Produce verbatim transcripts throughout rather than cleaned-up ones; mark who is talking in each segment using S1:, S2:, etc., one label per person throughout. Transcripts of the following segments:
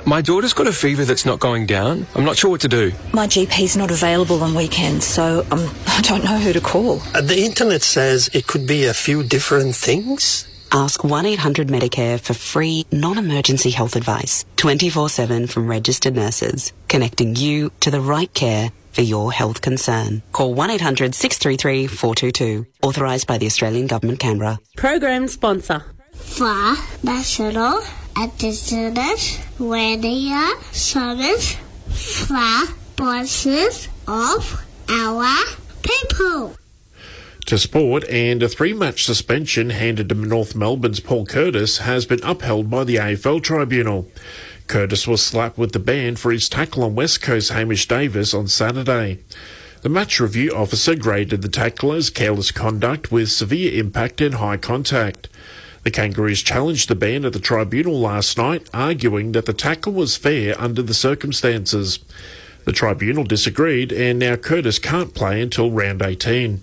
S1: My daughter's got a fever that's not going down. I'm not sure what to do.
S2: My G P's not available on weekends, so um, I don't know who to call.
S3: Uh, the internet says it could be a few different things.
S4: Ask one eight hundred Medicare for free, non-emergency health advice, twenty-four seven from registered nurses, connecting you to the right care for your health concern. Call one eight hundred six three three four two two. Authorised by the Australian Government, Canberra.
S5: Program sponsor.
S6: For National Indigenous Radio Service for voices of our people.
S7: To sport, and a three-match suspension handed to North Melbourne's Paul Curtis has been upheld by the A F L Tribunal. Curtis was slapped with the ban for his tackle on West Coast Hamish Davis on Saturday. The match review officer graded the tackle as careless conduct with severe impact and high contact. The Kangaroos challenged the ban at the tribunal last night, arguing that the tackle was fair under the circumstances. The tribunal disagreed, and now Curtis can't play until round eighteen.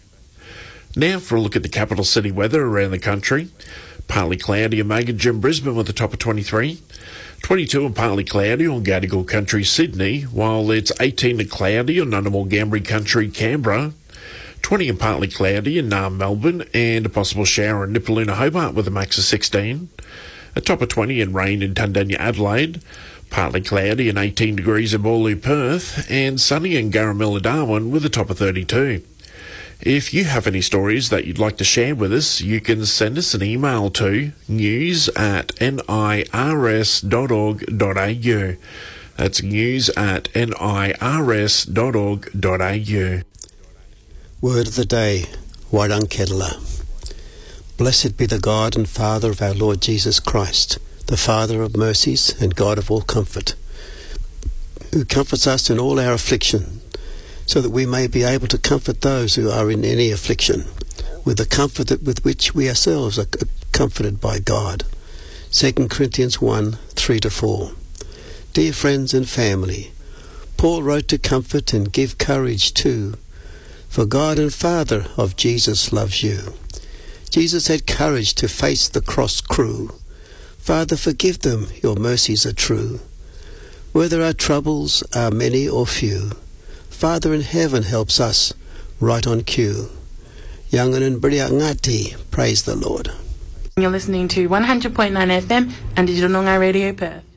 S7: Now for a look at the capital city weather around the country. Partly cloudy and Maginja in Brisbane with a top of twenty-three. twenty-two and partly cloudy on Gadigal Country, Sydney, while it's eighteen and cloudy on Ngunnawal Ngambri Country, Canberra. twenty and partly cloudy in Naarm, Melbourne, and a possible shower in Nipaluna, Hobart with a max of sixteen. A top of twenty and rain in Tundanya, Adelaide. Partly cloudy and eighteen degrees in Boorloo, Perth, and sunny in Garamilla, Darwin with a top of thirty-two. If you have any stories that you'd like to share with us, you can send us an email to news at nirs dot org dot a u. That's news at nirs dot org dot a u.
S3: Word of the day, Warang Kedala. Blessed be the God and Father of our Lord Jesus Christ, the Father of mercies and God of all comfort, who comforts us in all our affliction, so that we may be able to comfort those who are in any affliction, with the comfort that with which we ourselves are comforted by God. Second Corinthians one, three to four. Dear friends and family, Paul wrote to comfort and give courage too, for God and Father of Jesus loves you. Jesus had courage to face the cross crew. Father, forgive them, your mercies are true. Whether our troubles are many or few, Father in heaven helps us right on cue. Yangan and Ngati, praise the Lord.
S5: You're listening to one hundred point nine F M and Digital Noongar Radio Perth.